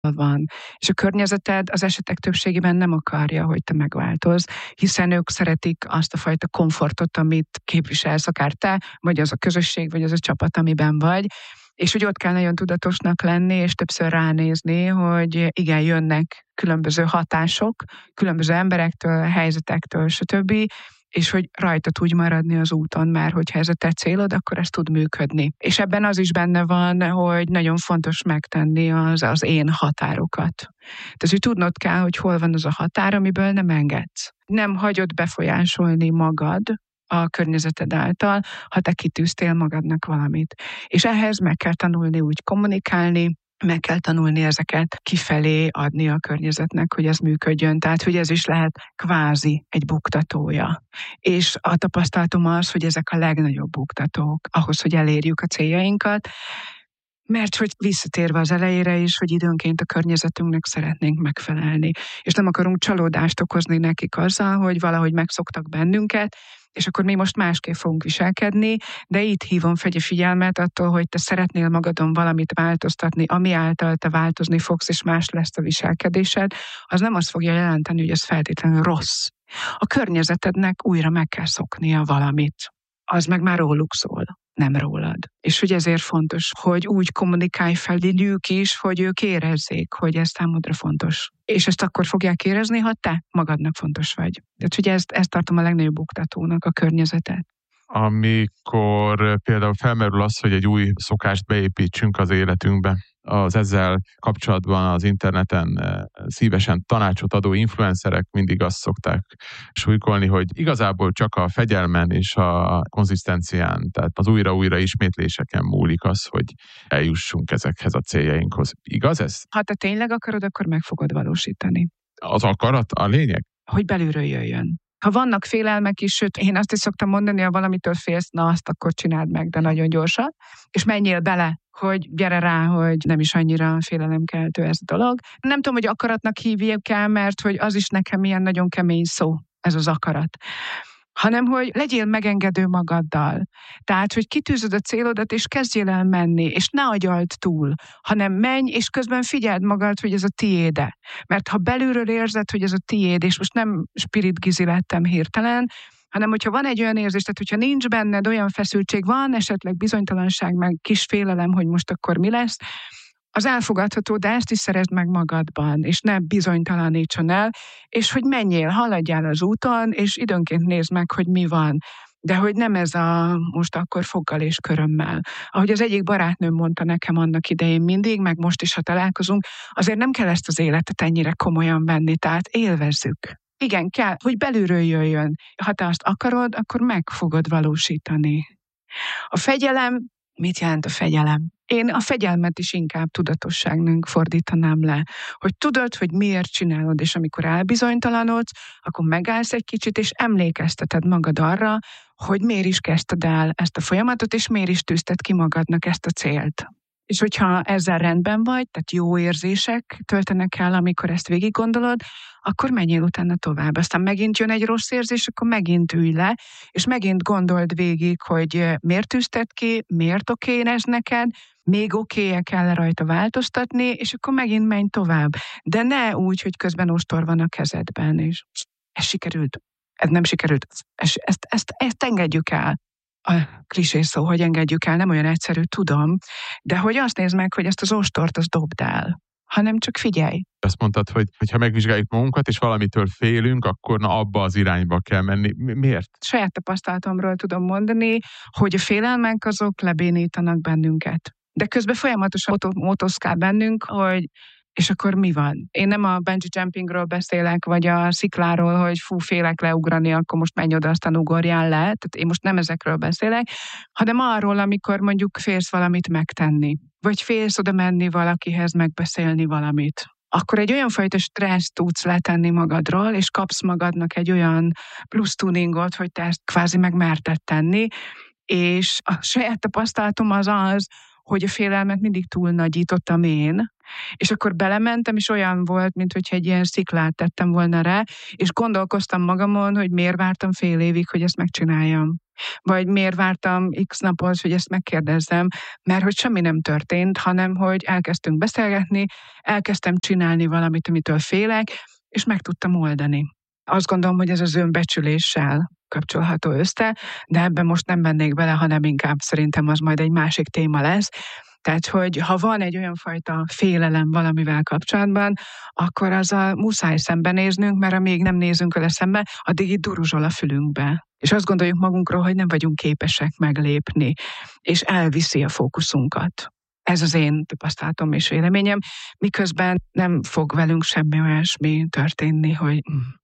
van. És a környezeted az esetek többségében nem akarja, hogy te megváltozz, hiszen ők szeretik azt a fajta komfortot, amit képviselsz, akár te, vagy az a közösség, vagy az a csapat, amiben vagy. És hogy ott kell nagyon tudatosnak lenni, és többször ránézni, hogy igen, jönnek különböző hatások, különböző emberektől, helyzetektől, stb., és hogy rajta tudj maradni az úton, mert hogyha ez a te célod, akkor ez tud működni. És ebben az is benne van, hogy nagyon fontos megtenni az én határokat. Tehát, hogy tudnod kell, hogy hol van az a határ, amiből nem engedsz. Nem hagyod befolyásolni magad a környezeted által, ha te kitűztél magadnak valamit. És ehhez meg kell tanulni úgy kommunikálni, meg kell tanulni ezeket kifelé adni a környezetnek, hogy ez működjön. Tehát, hogy ez is lehet kvázi egy buktatója. És a tapasztalatom az, hogy ezek a legnagyobb buktatók ahhoz, hogy elérjük a céljainkat, mert hogy visszatérve az elejére is, hogy időnként a környezetünknek szeretnénk megfelelni. És nem akarunk csalódást okozni nekik azzal, hogy valahogy megszoktak bennünket, és akkor mi most másképp fogunk viselkedni, de itt hívom fel a figyelmet attól, hogy te szeretnél magadon valamit változtatni, ami által te változni fogsz, és más lesz a viselkedésed, az nem azt fogja jelenteni, hogy ez feltétlenül rossz. A környezetednek újra meg kell szoknia valamit. Az meg már róluk szól, nem rólad. És hogy ezért fontos, hogy úgy kommunikálj feléjük is, hogy ők érezzék, hogy ez számodra fontos. És ezt akkor fogják érezni, ha te magadnak fontos vagy. Tehát ugye ezt tartom a legnagyobb buktatónak, a környezetet. Amikor például felmerül az, hogy egy új szokást beépítsünk az életünkbe, az ezzel kapcsolatban az interneten szívesen tanácsot adó influencerek mindig azt szokták súlykolni, hogy igazából csak a fegyelmen és a konzisztencián, tehát az újra-újra ismétléseken múlik az, hogy eljussunk ezekhez a céljainkhoz. Igaz ez? Ha te tényleg akarod, akkor meg fogod valósítani. Az akarat a lényeg? Hogy belülről jöjjön. Ha vannak félelmek is, sőt, én azt is szoktam mondani, ha valamitől félsz, na azt akkor csináld meg, de nagyon gyorsan, és menjél bele, hogy gyere rá, hogy nem is annyira félelemkeltő ez a dolog. Nem tudom, hogy akaratnak hívják el, mert hogy az is nekem ilyen nagyon kemény szó, ez az akarat. Hanem, hogy legyél megengedő magaddal. Tehát, hogy kitűzöd a célodat, és kezdjél el menni, és ne agyald túl, hanem menj, és közben figyeld magad, hogy ez a tiéde. Mert ha belülről érzed, hogy ez a tiéd, és most nem spiritgizi lettem hirtelen, hanem hogyha van egy olyan érzés, tehát hogyha nincs benned olyan feszültség, van esetleg bizonytalanság, meg kis félelem, hogy most akkor mi lesz, az elfogadható, de ezt is szerezd meg magadban, és ne bizonytalanítson el, és hogy menjél, haladjál az úton, és időnként nézd meg, hogy mi van. De hogy nem ez a most akkor foggal és körömmel. Ahogy az egyik barátnőm mondta nekem annak idején mindig, meg most is, ha találkozunk, azért nem kell ezt az életet ennyire komolyan venni, tehát élvezzük. Igen, kell, hogy belülről jöjjön. Ha te azt akarod, akkor meg fogod valósítani. A fegyelem, mit jelent a fegyelem? Én a fegyelmet is inkább tudatosságnak fordítanám le. Hogy tudod, hogy miért csinálod, és amikor elbizonytalanodsz, akkor megállsz egy kicsit, és emlékezteted magad arra, hogy miért is kezdted el ezt a folyamatot, és miért is tűzted ki magadnak ezt a célt. És hogyha ezzel rendben vagy, tehát jó érzések töltenek el, amikor ezt végig gondolod, akkor menjél utána tovább. Aztán megint jön egy rossz érzés, akkor megint ülj le, és megint gondold végig, hogy miért tűzted ki, miért oké ez neked, még oké-e kell rajta változtatni, és akkor megint menj tovább. De ne úgy, hogy közben ostor van a kezedben, és ez sikerült, ez nem sikerült, ezt engedjük el. A klisé szó, hogy engedjük el, nem olyan egyszerű, tudom, de hogy azt nézd meg, hogy ezt az ostort, azt dobd el, hanem csak figyelj. Azt mondtad, hogy ha megvizsgáljuk magunkat, és valamitől félünk, akkor na abba az irányba kell menni. Miért? Saját tapasztalatomról tudom mondani, hogy a félelmek azok lebénítanak bennünket. De közben folyamatosan motoszkál bennünk, hogy és akkor mi van? Én nem a bungee jumpingról beszélek, vagy a szikláról, hogy félek leugrani, akkor most menj oda, aztán ugorjál le. Tehát én most nem ezekről beszélek, hanem arról, amikor mondjuk félsz valamit megtenni. Vagy félsz oda menni valakihez megbeszélni valamit. Akkor egy olyan fajta stresszt tudsz letenni magadról, és kapsz magadnak egy olyan plusz tuningot, hogy te ezt kvázi megmerted tenni, és a saját tapasztalatom az, hogy a félelmet mindig túlnagyítottam én, És akkor belementem, és olyan volt, mintha egy ilyen sziklát tettem volna rá, és gondolkoztam magamon, hogy miért vártam fél évig, hogy ezt megcsináljam. Vagy miért vártam x napot, hogy ezt megkérdezzem, mert hogy semmi nem történt, hanem hogy elkezdtünk beszélgetni, elkezdtem csinálni valamit, amitől félek, és meg tudtam oldani. Azt gondolom, hogy ez az önbecsüléssel kapcsolható össze, de ebben most nem mennék bele, hanem inkább szerintem az majd egy másik téma lesz. Tehát, hogy ha van egy olyan fajta félelem valamivel kapcsolatban, akkor azzal muszáj szembenéznünk, mert amíg nem nézünk vele szembe, addig itt duruzsol a fülünkbe. És azt gondoljuk magunkról, hogy nem vagyunk képesek meglépni, és elviszi a fókuszunkat. Ez az én tapasztalatom és véleményem, miközben nem fog velünk semmi olyasmi történni, hogy